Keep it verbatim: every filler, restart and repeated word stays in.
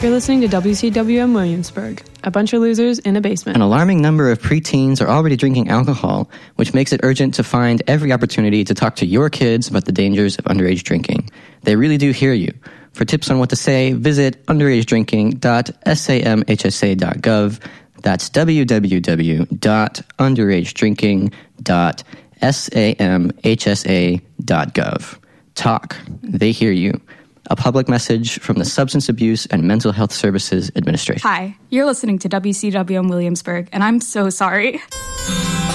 You're listening to W C W M Williamsburg, a bunch of losers in a basement. An alarming number of preteens are already drinking alcohol, which makes it urgent to find every opportunity to talk to your kids about the dangers of underage drinking. They really do hear you. For tips on what to say, visit underage drinking dot samhsa dot gov. That's w w w dot underage drinking dot samhsa dot gov. Talk. They hear you. A public message from the Substance Abuse and Mental Health Services Administration. Hi, you're listening to W C W M Williamsburg, and I'm so sorry.